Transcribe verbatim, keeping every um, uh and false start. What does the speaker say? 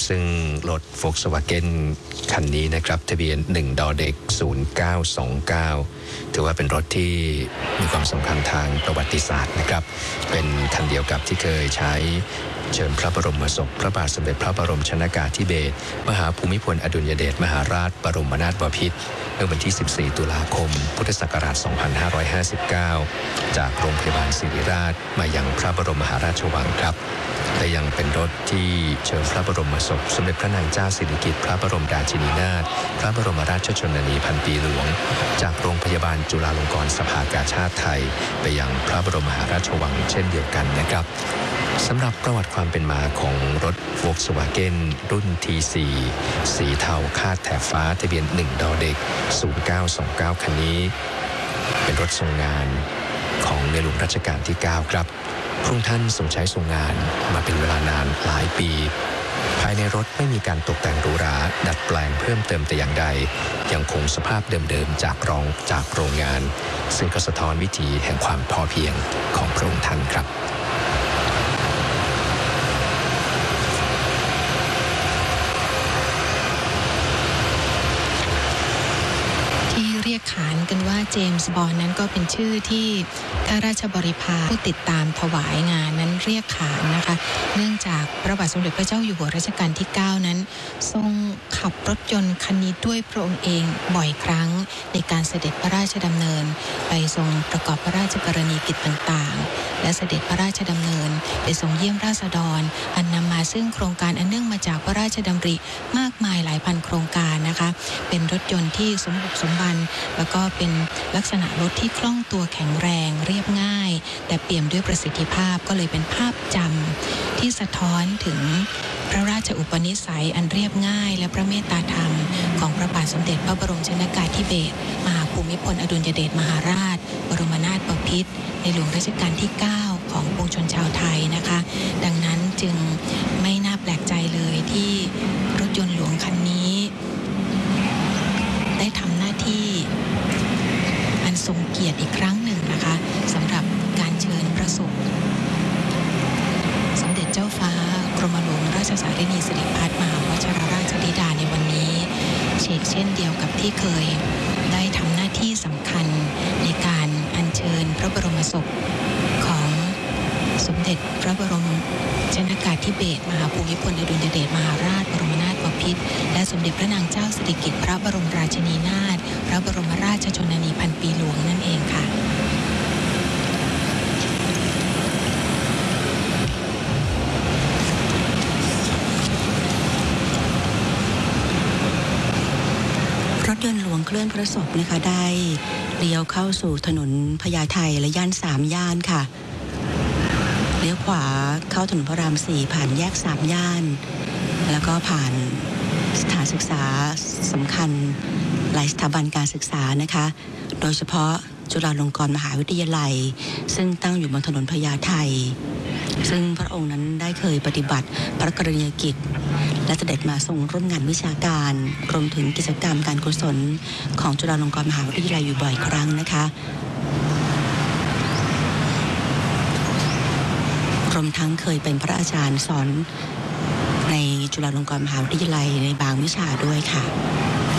ซึ่งรถ Volkswagen คันนี้นะครับทะเบียนหนึ่งดอเด็กศูนย์เก้าสองเก้าถือว่าเป็นรถที่มีความสำคัญทางประวัติศาสตร์นะครับเป็นคันเดียวกับที่เคยใช้เชิญพระบรมศพพระบาทสมเด็จพระบรมชนกาธิเบศรมหาภูมิพลอดุลยเดชมหาราชบรมนาถบพิตรเมื่อวันที่สิบสี่ตุลาคมพุทธศักราชสองพันห้าร้อยห้าสิบเก้าจากโรงพยาบาลศิริราชมายังพระบรมมหาราชวังครับและยังเป็นรถที่เชิญพระบรมศพสมเด็จพระนางเจ้าสิริกิติ์พระบรมราชินีนาถพระบรมราชชนนีพันปีหลวงจากโรงพยาบาลจุฬาลงกรณ์สภากาชาดไทยไปยังพระบรมมหาราชวังเช่นเดียวกันนะครับสำหรับประวัติความเป็นมาของรถ Volkswagen รุ่น ที สี่ สีเทาคาดแถบฟ้าทะเบียนหนึ่งดอเด็กศูนย์เก้าสองเก้าคันนี้เป็นรถทรงงานของในหลวงรัชกาลที่เก้าครับพระองค์ท่านทรงใช้ทรงงานมาเป็นเวลานานหลายปีภายในรถไม่มีการตกแต่งหรูหราดัดแปลงเพิ่มเติมแต่อย่างใดยังคงสภาพเดิมๆจากรองจากโรงงานซึ่งก็สะท้อนวิถีแห่งความพอเพียงของพระองค์ท่านครับเรียกขานกันว่าเจมส์บอนด์นั้นก็เป็นชื่อที่ข้าราชบริพารผู้ติดตามถวายงานนั้นเรียกขานนะคะเนื่องจากพระบาทสมเด็จพระเจ้าอยู่หัวรัชกาลที่เก้านั้นทรงขับรถยนต์คันนี้ด้วยพระองค์เองบ่อยครั้งในการเสด็จพระราชดำเนินไปทรงประกอบพระราชกรณียกิจต่างๆและเสด็จพระราชดำเนินไปทรงเยี่ยมราษฎรอันนำมาซึ่งโครงการอันเนื่องมาจากพระราชดำริมากมายหลายพันโครงการนะคะเป็นรถยนต์ที่สมบุกสมบันแล้วก็เป็นลักษณะรถที่คล่องตัวแข็งแรงเรียบง่ายแต่เปี่ยมด้วยประสิทธิภาพก็เลยเป็นภาพจำที่สะท้อนถึงพระราชอุปนิสัยอันเรียบง่ายและพระเมตตาธรรมของพระบาทสมเด็จพระบรมชนกาธิเบศรมหาภูมิพลอดุลยเดชมหาราชบรมนาถบพิตรในหลวงรัชกาลที่เก้าของปวงชนชาวไทยนะคะดังนั้นจึงไม่น่าแปลกใจเลยที่รถยนต์หลวงคันนี้ได้ทำหน้าที่อันทรงเกียรติอีกครั้งหนึ่งนะคะสำหรับการเชิญพระศพสมเด็จเจ้าฟ้ากรมหลวงราชสารินีสิริพัฒน์มหาวชิรราชธิดาในวันนี้เชกเช่นเดียวกับที่เคยได้ทำหน้าที่สำคัญในการอัญเชิญพระบรมศพของสมเด็จพระบรมชนกาธิเบศรมหาภูมิพลอดุลยเดชมหาราชบรมนาถบพิตรและสมเด็จพระนางเจ้าสิริกิติ์พระบรมราชินีนาถพระบรมราชชนนีพันปีหลวงนั่นเองค่ะรถยนต์หลวงเคลื่อนพระศพนะคะได้เลี้ยวเข้าสู่ถนนพญาไทและย่านสามย่านค่ะเลี้ยวขวาเข้าถนนพระรามสี่ผ่านแยกสามย่านแล้วก็ผ่านสถานศึกษาสำคัญหลายสถาบันการศึกษานะคะโดยเฉพาะจุฬาลงกรณ์มหาวิทยาลัยซึ่งตั้งอยู่บนถนนพญาไทซึ่งพระองค์นั้นได้เคยปฏิบัติพระกรณียกิจและเสด็จมาทรงร่วมงานวิชาการรวมถึงกิจกรรมการกุศลของจุฬาลงกรณ์มหาวิทยาลัยอยู่บ่อยครั้งนะคะรวมทั้งเคยเป็นพระอาจารย์สอนในจุฬาลงกรณ์มหาวิทยาลัยในบางวิชาด้วยค่ะ